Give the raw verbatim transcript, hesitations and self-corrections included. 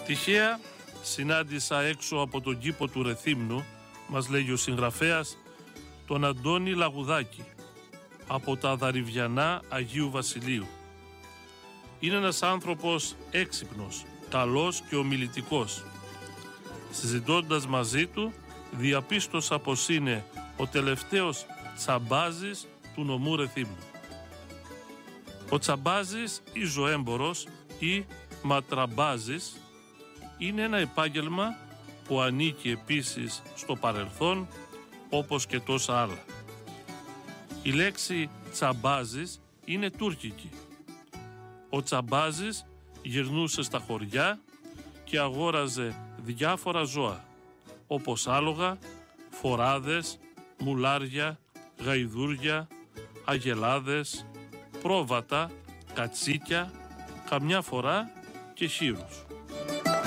Τυχαία συνάντησα έξω από τον κήπο του Ρεθύμνου, μας λέγει ο συγγραφέας, τον Αντώνη Λαγουδάκη, από τα Δαρυβιανά Αγίου Βασιλείου. Είναι ένας άνθρωπος έξυπνος, καλός και ομιλητικός. Συζητώντας μαζί του, διαπίστωσα πως είναι ο τελευταίος τσαμπάζης του νομού Ρεθύμνου. Ο τσαμπάζης ή ζωέμπορος ή ματραμπάζης είναι ένα επάγγελμα που ανήκει επίσης στο παρελθόν, όπως και τόσα άλλα. Η λέξη τσαμπάζης είναι τουρκική. Ο τσαμπάζης γυρνούσε στα χωριά και αγόραζε διάφορα ζώα, όπως άλογα, φοράδες, μουλάρια, γαϊδούρια, αγελάδες, πρόβατα, κατσίκια, καμιά φορά και χήρους.